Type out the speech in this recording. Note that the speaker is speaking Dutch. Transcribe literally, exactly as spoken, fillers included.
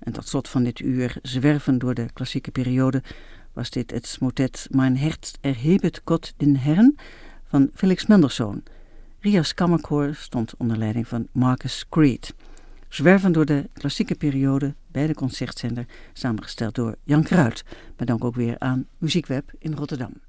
En tot slot van dit uur, zwerven door de klassieke periode, was dit het motet Mein Herz erhebet Gott den Herrn van Felix Mendelssohn. Rias Kammerkoor stond onder leiding van Marcus Creed. Zwerven door de klassieke periode bij de Concertzender, samengesteld door Jan Kruid. Maar dank ook weer aan Muziekweb in Rotterdam.